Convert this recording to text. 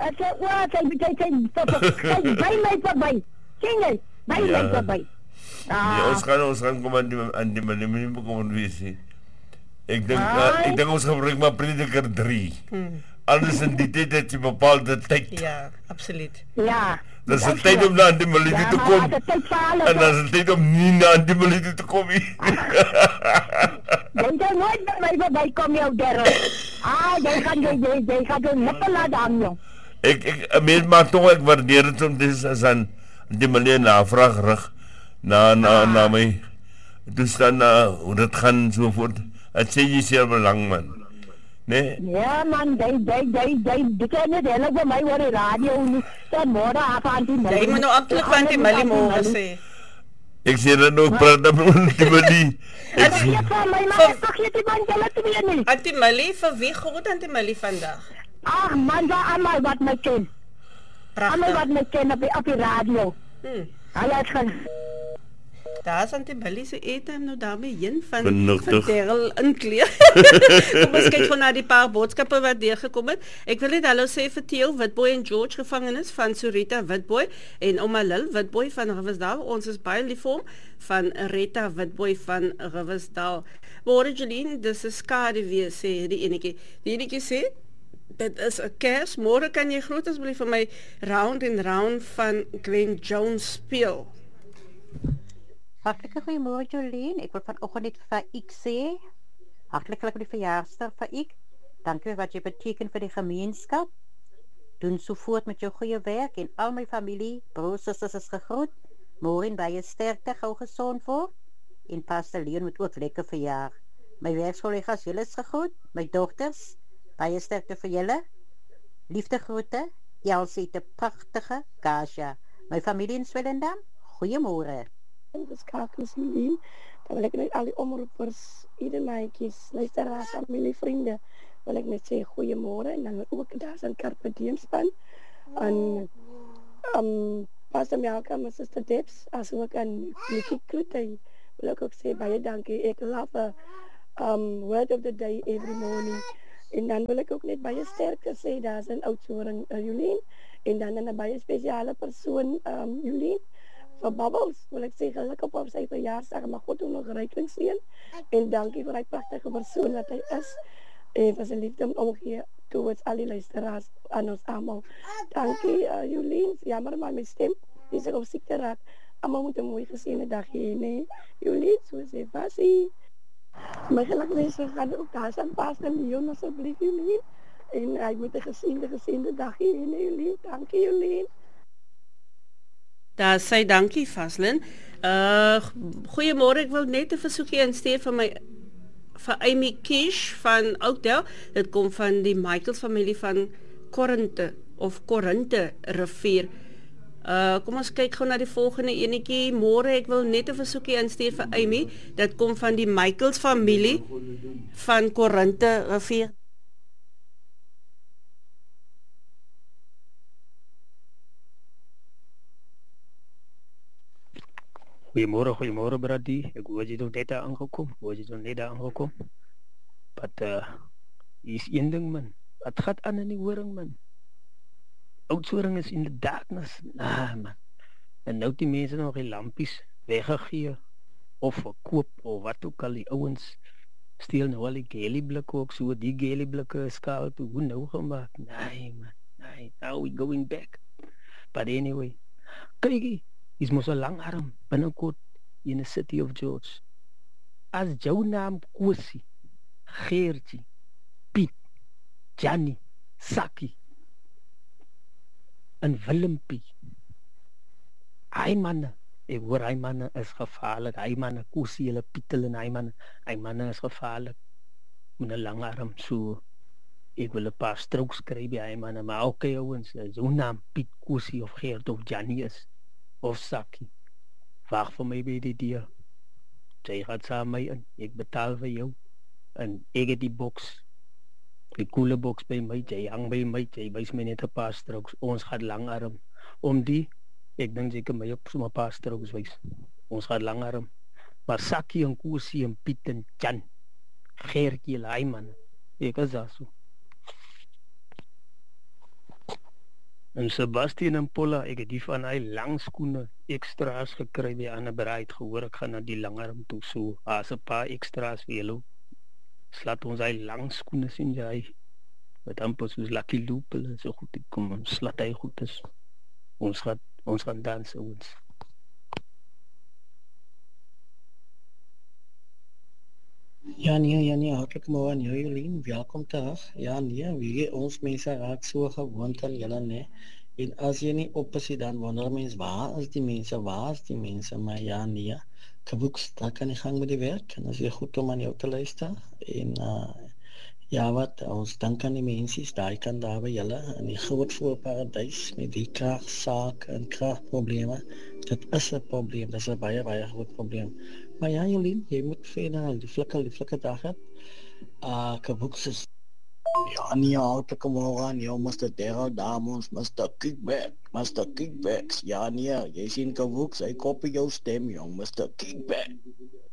Ek sê, "Wat, sy by my verby. Sien jy? By my verby." Nee, ons gaan kom aan die manier bekom wees nie. Ek dink ons gebruik maar Prediker 3. Anders in die tyd het jy bepaalde tyd. Ja, absoluut. Ja. Dat is 'n tyd om na die melodie te kom. En dat is 'n tyd om nie na die melodie te kom nie. Jy kan nooit by my verby kom jou Gerald. Jy gaan jou nippe laat hang, jong. Ek mens maar toch ek waardeer het om dis as aan die manier navraag rig na my toestand, hoe dit gaan so voort. Het sê jy zeer belang, man. Nee? Ja, man, die kan net helemaal bij mij worden radio nie. Dan morgen af aan die Millie. Jy moet nou amptelik van die Millie morgen sê. Ek sê dat ook praat met die Millie. Vergeet van my, maar ek vergeet die man julle twee nie. Antie Millie, vir wie groet Antie Millie vandag? Ag man, daar allemaal wat my ken. Allemaal wat my ken op die radio. Hulle het gaan... Daar is Antie Millie se eten nou daarmee heen van Terrell inkleer. Kom ons kyk gewoon na die paar boodskappe wat deurgekom het. Ek wil net hallo sê vir Theo Witboy en George gevangenis van Surita Witboy en Oma Lil Witboy van Riversdal. Ons is baie lief vir hom van Rita Witboy van Riversdal. Môre Jolien, dis 'n skade weer sê die enetjie sê dit is 'n kers. Môre kan jy groet asseblief vir my Round and Round van Glenn Jones speel. Hartelijk goeiemorgen Jolien, ek wil vanoggend net vir ek sê, hartelijk vir die verjaarsdag vir ek, dank vir wat jy beteken vir die gemeenskap, doen so voort met jou goeie werk en al my familie, broers, susters is gegroet, môre baie sterkte, gou gesond word, en Pastor Leon moet ook lekker verjaar. My werkskollegas, julle is gegroet, my dogters, baie sterkte vir julle, liefde groete, Elsie te prachtige Kasia, my familie in Swellendam, goeiemorgen. Dis Kakels Lien, dan wil ek net al die omroepers, ieder maatjies, luisteraars, familie, vriende, wil ek net sê goeiemôre en dan ook daar is 'n Carpe Diem span en Pastor Melka, my sister Debs, as ook aan Nikki Klutey, wil ek ook sê baie dankie. Ek love word of the day every morning. En dan wil ek ook net baie sterker sê, daar is 'n oudsoring Jolien en dan 'n baie spesiale persoon Jolien. Vir Bubbles wil ek sê gelukkig op sy verjaarsdag, maar God hom nog ryklik seën en dankie vir hy pragtige persoon wat hy is en vir sy liefde om omgee towards al die luisteraars aan ons almal. Dankie Jolien, jammer maar my stem is op siekte raak. Almal moet 'n mooi geseënde dag hê, nee. Jolien, so sê Basie. My gelukwense gaan ook daar aan Pastor Leon asseblief Jolien en hy moet 'n geseënde dag hê, nee Jolien. Dankie Jolien. Daar sê dankie Vaslin. Goeiemôre, ek wil net 'n versoekie instuur vir Amy Kish van Oudtshoorn. Dit kom van die Michaels familie van Korinte rivier. Kom ons kyk gou na die volgende enetjie. Môre ek wil net 'n versoekie instuur vir Amy. Dit kom van die Michaels familie van Korinte rivier. Goeiemôre Brady. Ek hoor jy net daar aangekom. But is een ding man. Wat gaat aan in die horing man? Oudsoring is in the darkness. Man. En nou die mense nog die lampies weggegee of verkoop of wat ook al die ouens steel nou al die gelieblikke ook so die gelieblikke skaal toe hoe nou gemaak. Nee man. Nee, now we going back. But anyway, kyk is mos 'n lang arm binnekort in the city of George. As jou naam Kosie, Geertjie, Piet, Jannie, Sakkie en Willempie. Hy manne, ek hoor hy manne is gevaarlik. Hy manne Kosie, hulle Pietel en hy manne is gevaarlik. Met 'n lang arm so. Ek wil 'n paar strokes kry by hy manne, maar okay ouens, jou naam Piet, Kosie of Geert of Jannie is of Sakkie, wacht vir my by die deur. Jy gaat saam my in, ek betaal vir jou en ek het die box, die koele box by my, jy hang by my, jy wys my net 'n paar strokes, ons gaat langarm, om die, ek dink jy kan my op so'n paar strokes wys, ons gaat langarm, maar Sakkie en Kosie en Piet en Jan, Geertjie, hy man, ek is daar so. En Sebastian en Paula, ek het die van hy lang skoene extra's gekry by ander bereid gehoor, ek gaan na die langarm toe so, as 'n paar extra's vir julle. Slaat ons hy lang skoene sien jy, wat amper soos Lucky Luke, so goed die kom, slaat hy goed is. Ons gaan dans ons. Ja nee, hartelijk môre Jolien, welkom terug. Ja nee, wie ons mense raak so gewoond aan julle nee. En as jy nie op is dan wonder mens waar is die mense, maar ja nee. Kaboeks, daar kan jy gang met die werk en as jy goed om aan jou te luister en ja wat, ons dink aan die mensies, daai kan daar by julle in die groot voorparadys met die kragsaak en kragprobleme. Dit is 'n probleem, dit is 'n baie groot probleem. Maar ja Jolien, jy moet verder die flikke dag het. Kaboeks is ja nie hartelijk môre aan jou Mr. Daryl Damons, Mr. Kickbacks. Ja nee, jy sien Kaboeks, hy kopie jou stem jong, Mr. Kickback.